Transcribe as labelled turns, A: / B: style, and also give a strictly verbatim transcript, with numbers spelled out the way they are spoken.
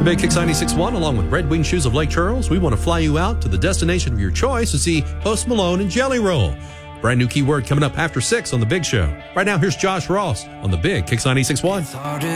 A: Big Kicks ninety-six point one, along with Red Wing Shoes of Lake Charles, we want to fly you out to the destination of your choice to see Post Malone and Jelly Roll. Brand new keyword coming up after six on The Big Show. Right now, here's Josh Ross on The Big Kicks ninety-six point one.